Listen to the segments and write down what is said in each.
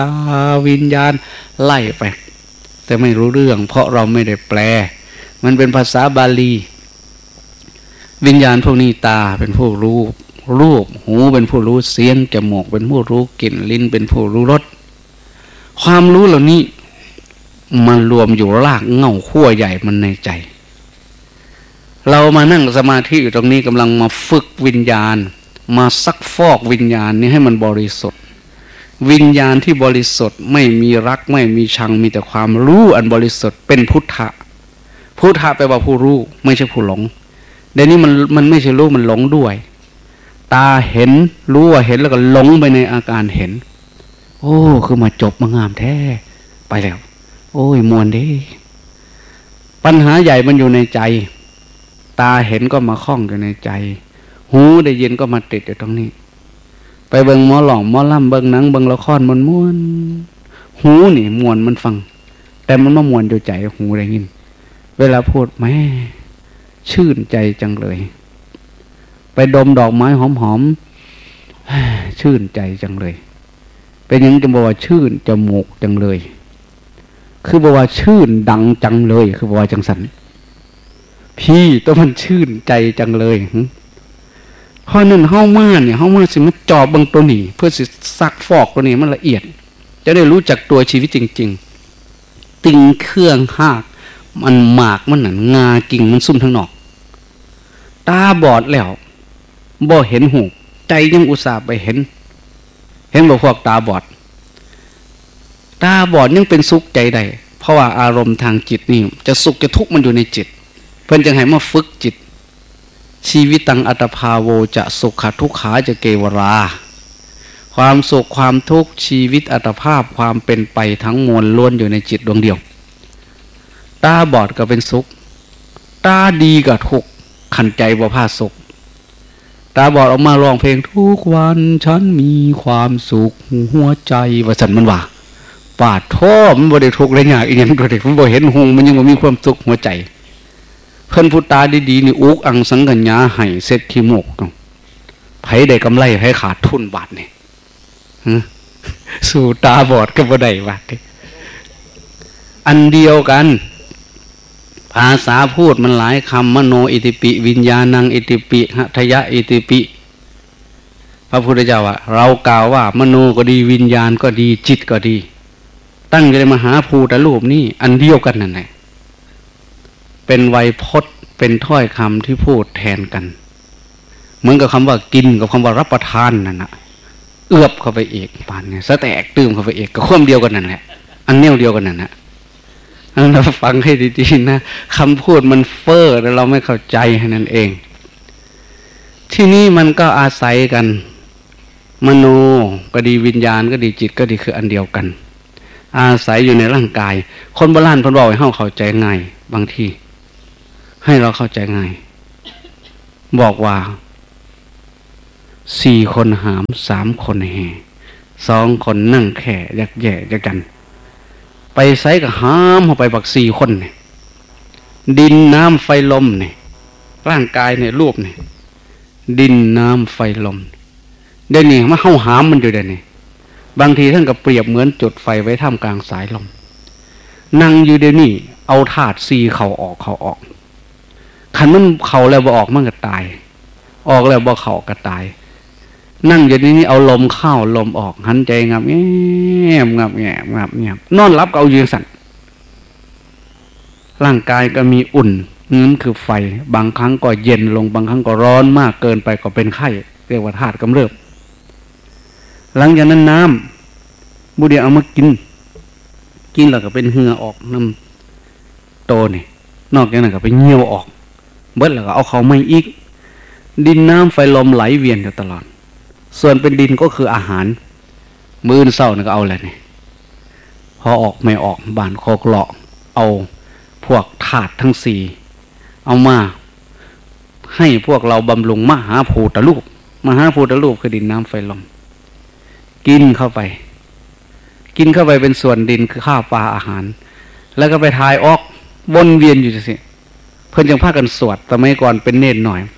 วิญญาณไล่ไปแต่ไม่รู้เรื่องเพราะเราไม่ได้แปลมันเป็นภาษาบาลีวิญญาณพวกนี้ตาเป็นผู้รู้รูปหูเป็นผู้รู้เสียงจมูกเป็นผู้รู้กลิ่นลิ้นเป็นผู้รู้รสความรู้เหล่านี้มันรวมอยู่รากเหง้าขั้วใหญ่มันในใจเรามานั่งสมาธิอยู่ตรงนี้กำลังมาฝึกวิญญาณมาซักฟอกวิญญาณนี้ให้มันบริสุทธิ์วิญญาณที่บริสุทธิ์ไม่มีรักไม่มีชังมีแต่ความรู้อันบริสุทธิ์เป็นพุทธะพุทธะแปลว่าผู้รู้ไม่ใช่ผู้หลงเดี๋ยวนี้มันไม่ใช่รู้มันหลงด้วยตาเห็นรู้ว่าเห็นแล้วก็หลงไปในอาการเห็นโอ้คือมาจบมางามแท้ไปแล้วโอ้ยมวนดิปัญหาใหญ่มันอยู่ในใจตาเห็นก็มาคล้องอยู่ในใจหูได้ยินก็มาติดอยู่ตรงนี้ไปเบิ่งหมอหลองหมอลำเบิ่งหนังเบิ่งละครมันม่วนหูนี่ม่วนมันฟังแต่มันไม่ม่วนอยู่ใจหูได้ยินเวลาพูดแม่ชื่นใจจังเลยไปดมดอกไม้หอมๆชื่นใจจังเลยเป็นยังจะบอกว่าชื่นจมูกจังเลยคือบอกว่าชื่นดังจังเลยคือบอกว่าจังสันพี่ตัวมันชื่นใจจังเลยเพราะนั่นเฮ้ามาเนี่ยเฮ้ามาสิมาจอบเบิ่งตัวนี้เพื่อสิซักฟอกตัวนี้มันละเอียดจะได้รู้จักตัวชีวิตจริงๆติงเครื่องหากมันหมากมันหนันงากิ่งมันซุ่มทั้งนอกตาบอดแล้วบ่เห็นหูใจยังอุตส่าห์ไปเห็นบ่พวกตาบอดยังเป็นสุขใจได้เพราะว่าอารมณ์ทางจิตนี่จะสุขจะทุกข์มันอยู่ในจิตเพิ่นจึงให้มาฝึกจิตชีวิตตังอัตภาโวจะสุขทุกขาจะเกวราความสุขความทุกข์ชีวิตอัตภาพความเป็นไปทั้งมวลล้วนอยู่ในจิตดวงเดียวตาบอดก็เป็นสุขตาดีก็ทุกข์ขันใจบ่พาสุขตาบอดออกมาร้องเพลงทุกวันฉันมีความสุขหัวใจว่าสันมันว่าปาดท่อมันบ่ได้ทุกข์เลยยากอีหยังก็ได้มันบ่เห็นหงมันยังบ่มีความสุขหัวใจเพิ่นผู้ตาดีๆนี่อุกอังสังกัญญาให้เสร็จขี้โมกไผได้กำไรไผขาดทุนบาทนี่สู่ตาบอดก็บ่ได้บาทนี่อันเดียวกันภาษาพูดมันหลายคำมโนอิติปิวิญญาณังอิติปิหัตถยะอิติปิพระพุทธเจ้าว่าเรากล่าวว่ามโนก็ดีวิญญาณก็ดีจิตก็ดีตั้งอยู่ในมหาภูตรูปนี่อันเดียวกันนั่นแหละเป็นไวยพจน์เป็นถ้อยคำที่พูดแทนกันเหมือนกับคำว่ากินกับคำว่ารับประทานนั่นนะเอื้อบเข้าไปเอกปานเนี่ยสแตกตื้มเข้าไปเอกก็ความเดียวกันนั่นแหละอันแนวเดียวกันนั่นนะเราฟังให้ดีๆนะคำพูดมันเฟ้อแต่เราไม่เข้าใจแค่นั้นเองที่นี่มันก็อาศัยกันมโนก็ดีวิญญาณก็ดีจิตก็ดีคืออันเดียวกันอาศัยอยู่ในร่างกายคนโบราณเพิ่นบอกให้เข้าใจง่ายบางทีให้เราเข้าใจง่ายบอกว่า4 คนหาม3 คนแห่2 คนนั่งแข่ยักแย่ยักกันไปไสก็หามเข้าไปบัก4 คนเนี่ยดินน้ำไฟลมเนี่ยร่างกายเนี่ยรูปเนี่ยดินน้ำไฟลมได้นี่มาเข้าหามมันอยู่ได้นี่บางทีท่านก็เปรียบเหมือนจุดไฟไว้ท่ามกลางสายลมนั่งอยู่เดี๋ยวนี้เอาธาตุ4เข้าออกขันมันเข้าแล้วบ่ออกมันก็ตายออกแล้วบ่เข้าก็ตายนั่งอยู่นี่เอาลมเข้าลมออกหันใจงับแง่งับแง่งับเงียบนอนหลับก็เอายืนสั่นร่างกายก็มีอุ่นนั่นคือไฟบางครั้งก็เย็นลงบางครั้งก็ร้อนมากเกินไปก็เป็นไข้เรียกว่าธาตุกำเริบหลังจากนั้นน้ำบุเดียเอามากินแล้วก็เป็นเหงื่อออกน้ำโตนี่นอกจากนั้นก็ไปเหี่ยวออกเบิดแล้วก็เอาเขาไม่อีกดินน้ำไฟลมไหลเวียนอยู่ตลอดส่วนเป็นดินก็คืออาหารมื้อเช้านี่ก็เอาแหละนี่พอออกไม่ออกบ้านโคกเลาะเอาพวกธาตุทั้ง4เอามาให้พวกเราบำรุงมหาภูตรูปคือดินน้ำไฟลมกินเข้าไปเป็นส่วนดินคือข้าวปลาอาหารแล้วก็ไปทายออกวนเวียนอยู่สิเพิ่นยังพากันสวดสมัยก่อนเป็นเนตรหน่อย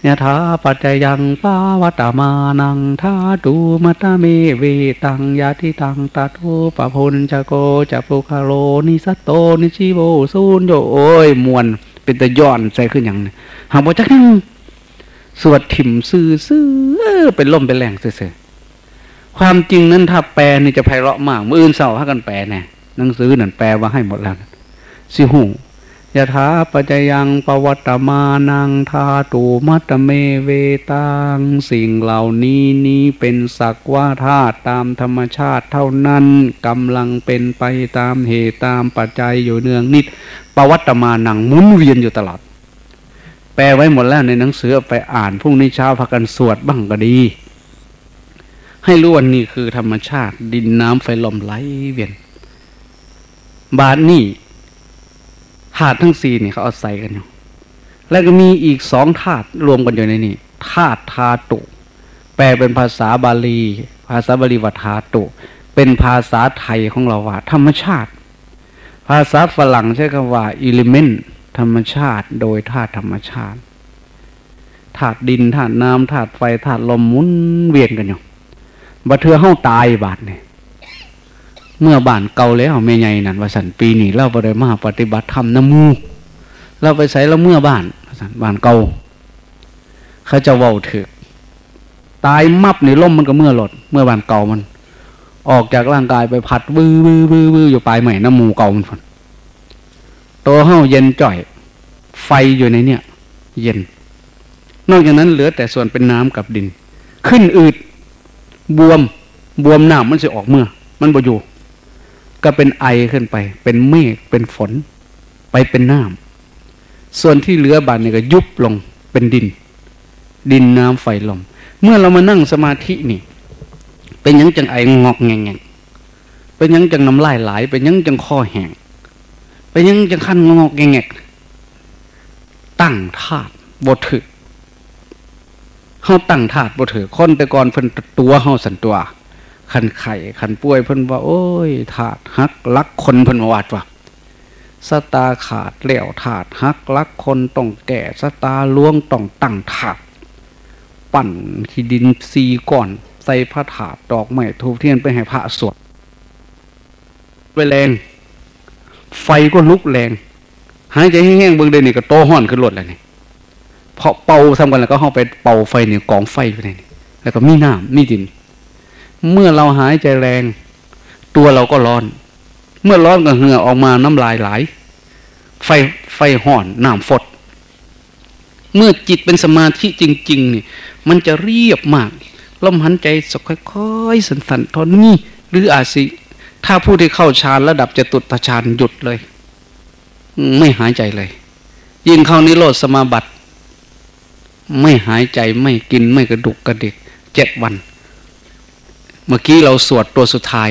ยะถาปัจจยังปาวัตตมานังธาตุมัตตเมเวตังยาติตังตัทโธปะพุญจโกจะปุคโลนิสัตโตนิชิโวสูญโยโอ้ยมวนเป็นตะย้อนใส่ขึ้นอย่างนี้หากบ่จักนั่งสวดถิ่มซื่อเป็นล่มเป็นแรงซื่อความจริงนั้นถ้าแปลนี่จะไพเราะมากมื้ออื่นเช้าพากันแปลแน่หนังสือนั่นแปลว่าให้หมดแล้วสิฮู้ยะถาปัจจยังปวัตตมานังธาตุมัตตเมเวตังสิ่งเหล่านี้เป็นสักว่าธาตุตามธรรมชาติเท่านั้นกำลังเป็นไปตามเหตุตามปัจจัยอยู่เนืองนิดปวัตตมานังหมุนเวียนอยู่ตลอดแปลไว้หมดแล้วในหนังสือไปอ่านพรุ่งนี้เช้าพากันสวดบ้างก็ดีให้รู้ว่านี่คือธรรมชาติดินน้ำไฟลมไหลเวียนบาดนี่ธาตุทั้งสี่นี่เขาเอาใส่กันอยู่แล้วก็มีอีกสองธาตุรวมกันอยู่ในนี้ธาตุธาตุแปลเป็นภาษาบาลีว่าธาตุเป็นภาษาไทยของเราว่าธรรมชาติภาษาฝรั่งใช้คำว่า element ธรรมชาติโดยธาตุธรรมชาติธาตุดินธาตุน้ำธาตุไฟธาตุลมหมุนเวียนกันอยู่บัดเทื่อเฮาตายบาดนี่เมื่อบ้านเก่าแล้วแม่ใหญ่นั่นว่าสันปีนี้เราบ่ได้มาปฏิบัติธรรมน้ำมูเราไปใส่แล้วเมื่อบ้านเก่าเขาจะเว้าถึกตายมับในล่มมันก็เมื่อหลดเมื่อบ้านเก่ามันออกจากร่างกายไปผัดวืออยู่ปลายใหม่น้ำมูเก่ามันพุ่นตัวเฮาเย็นจ่อยไฟอยู่ในเนี่ยเย็นนอกจากนั้นเหลือแต่ส่วนเป็นน้ำกับดินขึ้นอืดบวมน้ำมันจะออกเมื่อมันบ่อยู่ก็เป็นไอขึ้นไปเป็นเมฆเป็นฝนไปเป็นน้ำส่วนที่เหลือบานนี่ก็ยุบลงเป็นดินน้ำไฟลมเมื่อเรามานั่งสมาธินี่เป็นยังจังไองอกแงงเป็นยังจังน้ำลายไหลเป็นยังจังคอแห้งเป็นยังจังคันงอกแงงตั้งธาตุบ่ถือเฮาตั้งธาตุบ่ถือคนแต่ก่อนเพิ่นตัวเฮาสันตัวคันไข่คันป่วยเพิ่นว่าโอ้ยธาตุหักลักคนเพิ่นว่าวาดว่าสตาขาดแล้วธาตุหักลักคนต้องแก่สตาล่วงต้องตั้งธาตุปั่นขี้ดิน4ก้อนใส่พระธาตุดอกไม้ธูปเทียนไปให้พระสวดไปแรงไฟก็ลุกแรงหายใจแห้งๆเบิ่งได้นี่ก็โตฮ้อนขึ้นรถแล้วนี่เพราะเป่าทำกันแล้วก็เฮาไปเป่าไฟนี่กองไฟอยู่นี่แล้วก็มีน้ำมีดินเมื่อเราหายใจแรงตัวเราก็ร้อนเมื่อร้อนก็เหงื่อออกมาน้ำลายไหลไฟห่อนน้ำฟดเมื่อจิตเป็นสมาธิจริงๆนี่มันจะเรียบมากลมหายใจสักค่อยๆสั่นๆทอนนี่หรืออาสิถ้าผู้ที่เข้าฌานระดับจตุตฌานหยุดเลยไม่หายใจเลยยิ่งเข้านิโรธสมาบัติไม่หายใจไม่กินไม่กระดุกกระดิก7 วันเมื่อกี้เราสวดตัวสุดท้าย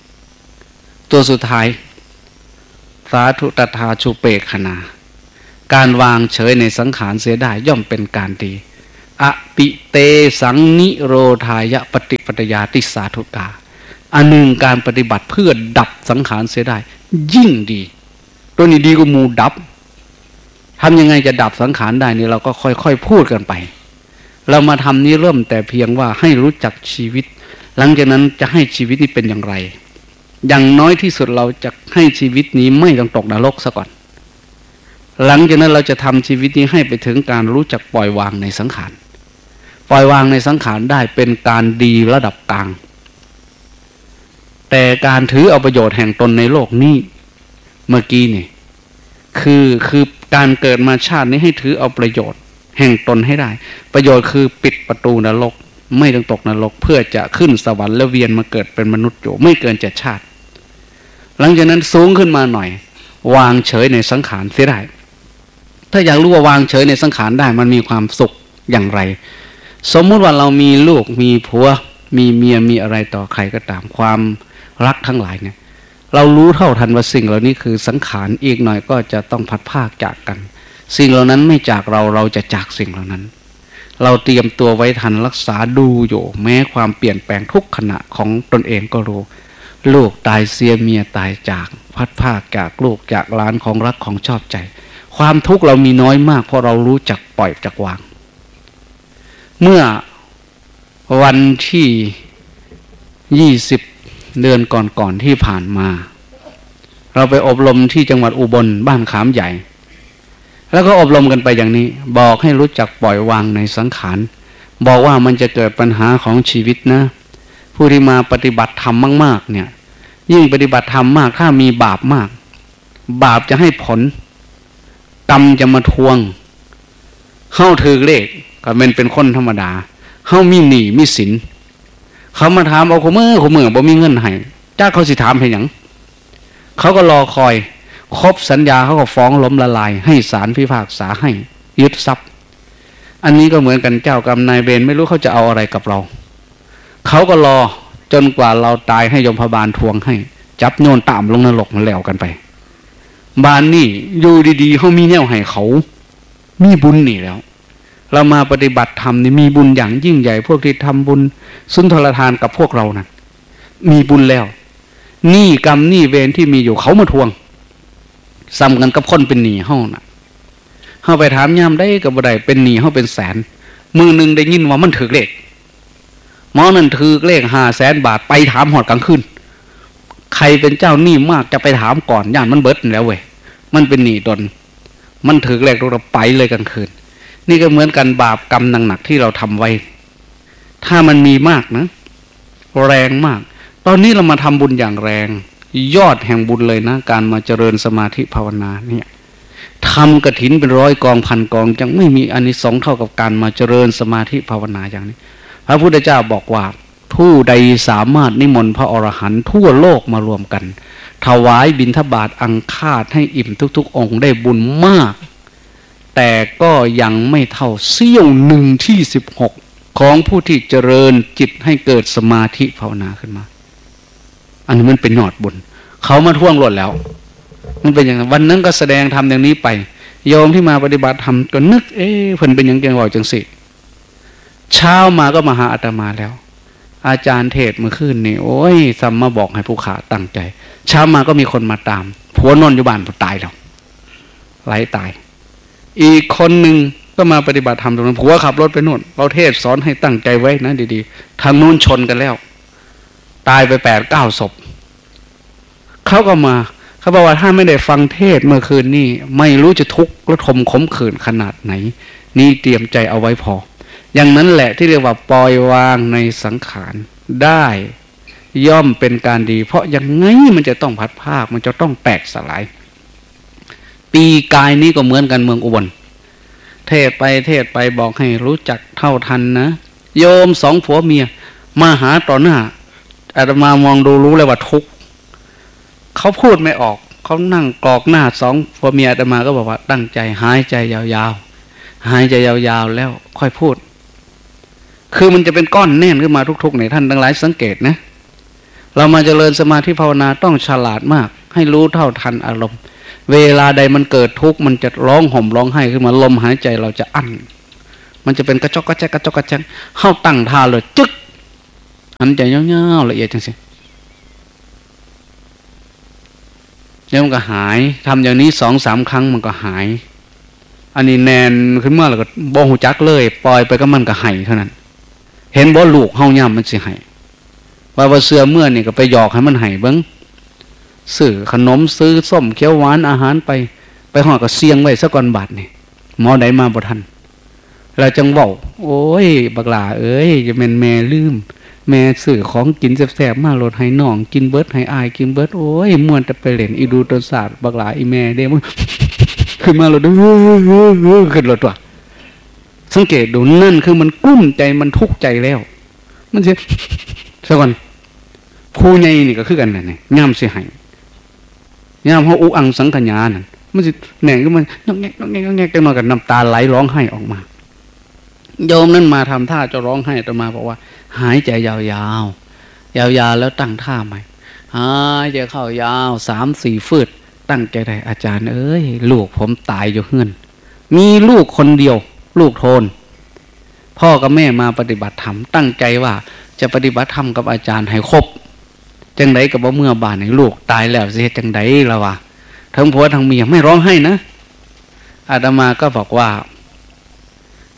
สาธุตถาชุเปกขณาการวางเฉยในสังขารเสียได้ย่อมเป็นการดีอปิเตสังนิโรธายะปฏิปตยาติสาธุกาอันหนึ่งการปฏิบัติเพื่อดับสังขารเสียได้ยิ่งดีตัวนี้ดีกว่าหมู่ดับทำยังไงจะดับสังขารได้นี่เราก็ค่อยๆพูดกันไปเรามาทำนี้เริ่มแต่เพียงว่าให้รู้จักชีวิตหลังจากนั้นจะให้ชีวิตนี้เป็นอย่างไรอย่างน้อยที่สุดเราจะให้ชีวิตนี้ไม่ต้องตกนรกซะก่อนหลังจากนั้นเราจะทำชีวิตนี้ให้ไปถึงการรู้จักปล่อยวางในสังขารปล่อยวางในสังขารได้เป็นการดีระดับกลางแต่การถือเอาประโยชน์แห่งตนในโลกนี้เมื่อกี้นี่คือการเกิดมาชาตินี้ให้ถือเอาประโยชน์แห่งตนให้ได้ประโยชน์คือปิดประตูนรกไม่ต้องตกนรกเพื่อจะขึ้นสวรรค์และเวียนมาเกิดเป็นมนุษย์อยู่ไม่เกิน7 ชาติหลังจากนั้นสูงขึ้นมาหน่อยวางเฉยในสังขารเสียได้ถ้าอยากรู้ว่าวางเฉยในสังขารได้มันมีความสุขอย่างไรสมมุติว่าเรามีลูกมีผัวมีเมียมีอะไรต่อใครก็ตามความรักทั้งหลายเนี่ยเรารู้เท่าทันว่าสิ่งเหล่านี้คือสังขารอีกหน่อยก็จะต้องพัดพรากจากกันสิ่งเหล่านั้นไม่จากเราจะจากสิ่งเหล่านั้นเราเตรียมตัวไว้ทันรักษาดูอยู่แม้ความเปลี่ยนแปลงทุกขณะของตนเองก็รู้ลูกตายเสียเมียตายจากพัดพรากจากลูกจากหลานของรักของชอบใจความทุกข์เรามีน้อยมากเพราะเรารู้จักปล่อยจักวางเมื่อวันที่20เดือนก่อนที่ผ่านมาเราไปอบรมที่จังหวัดอุบลบ้านขามใหญ่แล้วก็อบรมกันไปอย่างนี้บอกให้รู้จักปล่อยวางในสังขารบอกว่ามันจะเกิดปัญหาของชีวิตนะผู้ที่มาปฏิบัติธรรมมากๆเนี่ยยิ่งปฏิบัติธรรมมากถ้ามีบาปมากบาปจะให้ผลกรรมจะมาทวงเข้าถือเลขก็เป็นคนธรรมดาเข้ามีหนี้มีสินเขามาถามเอาขมือบ่มีเงินให้จ้าเขาสิถามให้หยังเขาก็รอคอยครบสัญญาเขาก็ฟ้องล้มละลายให้ศาลพิพากษาให้ยึดทรัพย์อันนี้ก็เหมือนกันเจ้ากรรมนายเวรไม่รู้เขาจะเอาอะไรกับเราเขาก็รอจนกว่าเราตายให้ยมพบาลทวงให้จับโยนตามลงนรกมันแล้วกันไปบ้านนี่อยู่ดีๆเขามีแนวให้เขามีบุญนี่แล้วเรามาปฏิบัติธรรมนี่มีบุญอย่างยิ่งใหญ่พวกที่ทำบุญสุนทรทานกับพวกเรานั่นมีบุญแล้วหนี้กรรมหนี้เวรที่มีอยู่เขามาทวงซ้ำกันกับคนเป็นหนี้เฮาน่ะเฮาไปถามยามได้กับบ่ได้เป็นหนี้เฮาเป็นแสนมือนึงได้ยินว่ามันถูกเลขหมอนั่นถูกเลข500,000 บาทไปถามหอดกลางคืนใครเป็นเจ้าหนี้มากจะไปถามก่อนย่านมันเบิดแล้วเว้ยมันเป็นหนี้ตนมันถูกเลขเราไปเลยกลางคืนนี่ก็เหมือนกันบาปกรรมหนักๆที่เราทำไว้ถ้ามันมีมากนะแรงมากตอนนี้เรามาทำบุญอย่างแรงยอดแห่งบุญเลยนะการมาเจริญสมาธิภาวนาเนี่ยทำกฐินเป็น100 กองพันกองยังไม่มีอานิสงส์เท่ากับการมาเจริญสมาธิภาวนาอย่างนี้พระพุทธเจ้าบอกว่าผู้ใดสามารถนิมนต์พระอรหันต์ทั่วโลกมารวมกันถวายบิณฑบาตอังคาดให้อิ่มทุกๆองค์ได้บุญมากแต่ก็ยังไม่เท่าเสี้ยวหนึ่งที่16ของผู้ที่เจริญจิตให้เกิดสมาธิภาวนาขึ้นมาอันนี้มันเป็นยอดบุญเขามาท่วงหล่นแล้วมันเป็นอย่างนั้นวันนั้นก็แสดงธรรมอย่างนี้ไปโยมที่มาปฏิบัติธรรมก็นึกเพิ่นเป็นอย่างเก่งว่าจังสิเช้ามาก็มาหาอาตมาแล้วอาจารย์เทศเมื่อคืนนี่โอ้ยซ้ำมาบอกให้ผู้ขาตั้งใจเช้ามาก็มีคนมาตามผัวนอนอยู่บ้านตายแล้วไหลตายอีกคนหนึ่งก็มาปฏิบัติธรรมตรงนั้นผัวขับรถไปโน่นเราเทศสอนให้ตั้งใจไว้นะดีๆทางนู้นชนกันแล้วตายไป8-9 ศพเขาก็มาเขาบอกว่าถ้าไม่ได้ฟังเทศเมื่อคืนนี่ไม่รู้จะทุกข์และทมขมขื่นขนาดไหนนี่เตรียมใจเอาไว้พออย่างนั้นแหละที่เรียกว่าปล่อยวางในสังขารได้ย่อมเป็นการดีเพราะยังไงมันจะต้องพัดภาคมันจะต้องแตกสลายปีกายนี้ก็เหมือนกันเมืองอุบลเทศไปบอกให้รู้จักเท่าทันนะโยม2 ผัวเมียมาหาต่อหน้าอาตมามองดูรู้เลยว่าทุกข์เขาพูดไม่ออกเขานั่งกรอกหน้า2 ผัวเมียอาตมาก็บอกว่าตั้งใจหายใจยาวๆหายใจยาวๆแล้วค่อยพูดคือมันจะเป็นก้อนแน่นขึ้นมาทุกๆในท่านทั้งหลายสังเกตนะเรามาเจริญสมาธิภาวนาต้องฉลาดมากให้รู้เท่าทันอารมณ์เวลาใดมันเกิดทุกข์มันจะร้องห่มร้องไห้ขึ้นมาลมหายใจเราจะอั้นมันจะเป็นกระจอกกระแจกเข้าตั้งท่าเลยจึ๊กหันใจยาวๆละเอียดจังสิเดี๋ยวมันก็หายทำอย่างนี้2-3 ครั้งมันก็หายอันนี้แนนขึ้นมาแล้วก็บ่หูจักเลยปล่อยไปก็มันก็หายเท่านั้นเห็นบ่ลูกเฮาย่ำมันสิหายว่าเสื้อเมื่อนี่ก็ไปหยอกให้มันหายเบิ้งซื้อขนมซื้อส้มเขียวหวานอาหารไปห่อก็เสี่ยงไว้สักก่อนบาทนี่หมอใดมาบ่ทันเราจังเว้าโอ้ยบักหลาเอ้ยจะแม่ลืมแม่ซื้อของกินแซ่บๆมาโลดให้น้องกินเบิดให้อายกินเบิดโอ้ยม่วนแต่ไปเล่นอีดูต้นศาสตร์บักหลาอีแม่เด้มึงขึ้นมาโลดขึ้นรถว่ะสังเกตดูนั่นคือมันกุ้มใจมันทุกข์ใจแล้วมันสิสักก่อนผู้ใหญ่นี่ก็คือกันนั่นนี่ย่ำสิให้ย่ำเฮาอุอังสังขญานั่นมันสิแหน่งขึ้นมานอกแงกจังหน่อยกับน้ำตาไหลร้องไห้ออกมาโยมนั่นมาทำท่าจะร้องไห้ต่อมาบอกว่าหายใจยาวแล้วตั้งท่าใหม่หายใจเข้ายาว3-4 ฟืดตั้งใจได้อาจารย์เอ้ยลูกผมตายอยู่เฮือนมีลูกคนเดียวลูกโทนพ่อกับแม่มาปฏิบัติธรรมตั้งใจว่าจะปฏิบัติธรรมกับอาจารย์ให้ครบจังไดกับว่าเมื่อบานให้ลูกตายแล้วสิจังไดล่ะวะทั้งผัวทั้งเมียไม่ร้องไห้นะอาตมาก็บอกว่า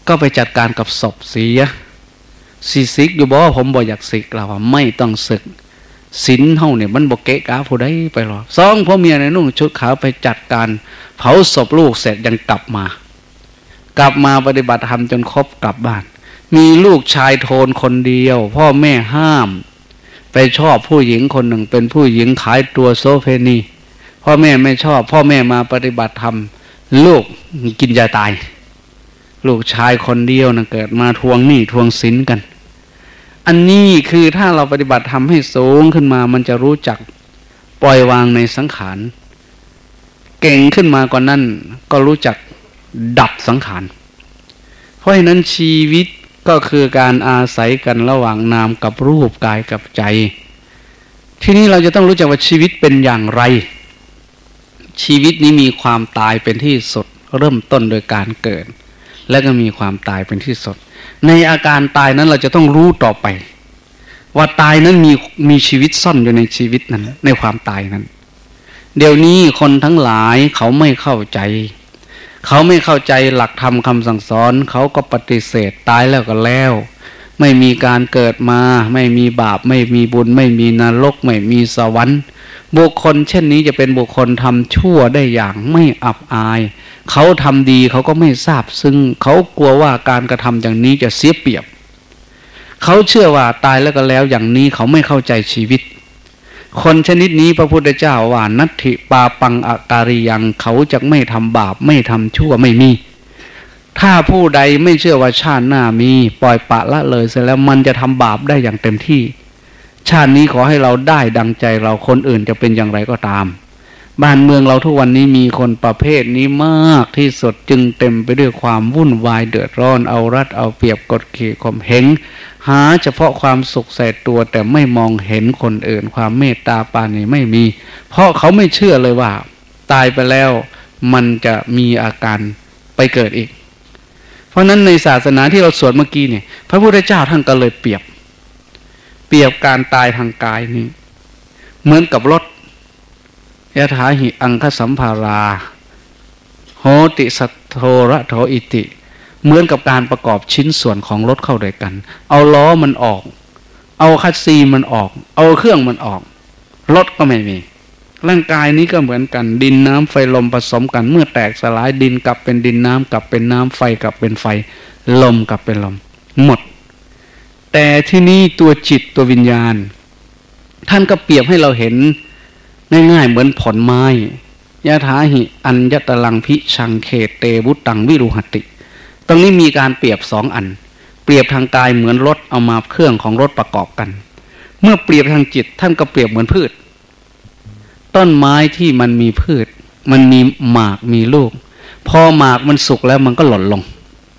ก็ไปจัดการกับศพเสียสิสิกอยู่บ่ผมบ่อยากสิกเราว่าไม่ต้องศึกศีลเฮาเนี่ยมันบ่เกะกะผู้ใดไปหรอกสองพ่อเมียเนี่ยนุ่งชุดขาวไปจัดการเผาศพลูกเสร็จยังกลับมาปฏิบัติธรรมจนครบกลับบ้านมีลูกชายโทนคนเดียวพ่อแม่ห้ามไปชอบผู้หญิงคนหนึ่งเป็นผู้หญิงขายตัวโซเฟนีพ่อแม่ไม่ชอบพ่อแม่มาปฏิบัติธรรมลูกกินยาตายลูกชายคนเดียวนะเกิดมาทวงหนี้ทวงสินกันอันนี้คือถ้าเราปฏิบัติธรรมให้สูงขึ้นมามันจะรู้จักปล่อยวางในสังขารเก่งขึ้นมากว่านั้นก็รู้จักดับสังขารเพราะฉะนั้นชีวิตก็คือการอาศัยกันระหว่างนามกับรูปกายกับใจที่นี้เราจะต้องรู้จักว่าชีวิตเป็นอย่างไรชีวิตนี้มีความตายเป็นที่สุดเริ่มต้นโดยการเกิดและก็มีความตายเป็นที่สุดในอาการตายนั้นเราจะต้องรู้ต่อไปว่าตายนั้นมีชีวิตซ่อนอยู่ในชีวิตนั้นในความตายนั้นเดี๋ยวนี้คนทั้งหลายเขาไม่เข้าใจหลักธรรมคำสั่งสอนเขาก็ปฏิเสธตายแล้วก็แล้วไม่มีการเกิดมาไม่มีบาปไม่มีบุญไม่มีนรกไม่มีสวรรค์บุคคลเช่นนี้จะเป็นบุคคลทำชั่วได้อย่างไม่อับอายเขาทำดีเขาก็ไม่ทราบซึ่งเขากลัวว่าการกระทำอย่างนี้จะเสียเปรียบเขาเชื่อว่าตายแล้วก็แล้วอย่างนี้เขาไม่เข้าใจชีวิตคนชนิดนี้พระพุทธเจ้าว่านัตถิปาปังอาการิยังเขาจะไม่ทำบาปไม่ทำชั่วไม่มีถ้าผู้ใดไม่เชื่อว่าชาติหน้ามีปล่อยปละละเลยเสร็จแล้วมันจะทำบาปได้อย่างเต็มที่ชาตินี้ขอให้เราได้ดังใจเราคนอื่นจะเป็นอย่างไรก็ตามบ้านเมืองเราทุกวันนี้มีคนประเภทนี้มากที่สุดจึงเต็มไปด้วยความวุ่นวายเดือดร้อนเอารัดเอาเปรียบกดขี่ข่มเหงหาเฉพาะความสุขใส่ตัวแต่ไม่มองเห็นคนอื่นความเมตตาปราณีไม่มีเพราะเขาไม่เชื่อเลยว่าตายไปแล้วมันจะมีอาการไปเกิดอีกเพราะนั้นในศาสนาที่เราสวดเมื่อกี้เนี่ยพระพุทธเจ้าท่านก็เลยเปรียบการตายทางกายนี่เหมือนกับรถยะถาหิอังคสัมภาราโหติสัทโทระโทอิติเหมือนกับการประกอบชิ้นส่วนของรถเข้าด้วยกันเอาล้อมันออกเอาคัสซีมันออกเอาเครื่องมันออกรถก็ไม่มีร่างกายนี้ก็เหมือนกันดินน้ำไฟลมผสมกันเมื่อแตกสลายดินกลับเป็นดินน้ำกลับเป็นน้ำไฟกลับเป็นไฟลมกลับเป็นลมหมดแต่ที่นี่ตัวจิตตัววิญญาณท่านก็เปรียบให้เราเห็นง่ายๆเหมือนผลไม้ยะถาหิอัญญตลังพิชังเขเตวุตังวิรุหติตรงนี้มีการเปรียบสองอันเปรียบทางกายเหมือนรถเอามาเครื่องของรถประกอบกันเมื่อเปรียบทางจิตท่านก็เปรียบเหมือนพืชต้นไม้ที่มันมีพืชมันมีหมากมีลูกพอหมากมันสุกแล้วมันก็หล่นลง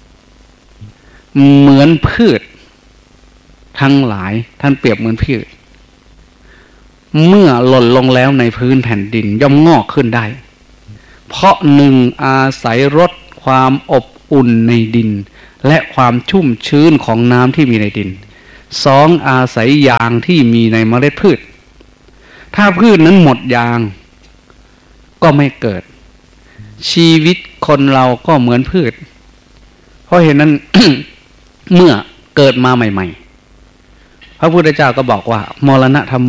เหมือนพืชทั้งหลายท่านเปรียบเหมือนพืชเมื่อหล่นลงแล้วในพื้นแผ่นดินย่อมงอกขึ้นได้เพราะหนึ่งอาศัยรสความอบอุ่นในดินและความชุ่มชื้นของน้ำที่มีในดินสองอาศัยยางที่มีในเมล็ดพืชถ้าพืชนั้นหมดยางก็ไม่เกิดชีวิตคนเราก็เหมือนพืชเพราะเหตุนั้น เมื่อเกิดมาใหม่ๆพระพุทธเจ้าก็บอกว่ามรณะธรรม